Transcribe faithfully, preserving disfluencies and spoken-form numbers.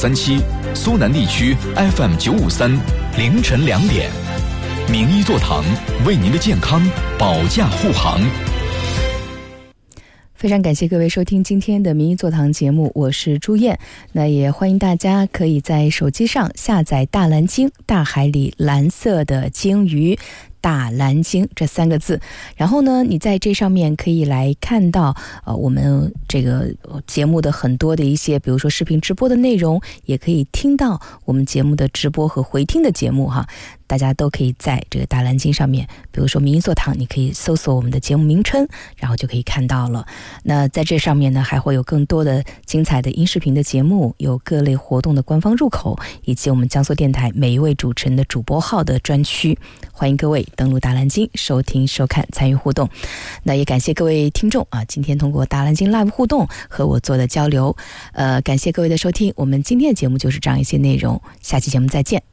三七，苏南地区 F M 九五三，凌晨两点，名医座堂为您的健康保驾护航。 非常感谢各位收听今天的名医座堂节目，我是朱燕。那也欢迎大家可以在手机上下载大蓝鲸，大海里蓝色的鲸鱼，大蓝鲸这三个字，然后呢你在这上面可以来看到呃我们这个节目的很多的一些比如说视频直播的内容，也可以听到我们节目的直播和回听的节目哈。大家都可以在这个大蓝鲸上面，比如说名医座堂，你可以搜索我们的节目名称，然后就可以看到了。那在这上面呢还会有更多的精彩的音视频的节目，有各类活动的官方入口，以及我们江苏电台每一位主持人的主播号的专区。欢迎各位登录大蓝鲸收听收看参与互动。那也感谢各位听众啊，今天通过大蓝鲸 Live 互动和我做的交流，呃，感谢各位的收听。我们今天的节目就是这样一些内容，下期节目再见。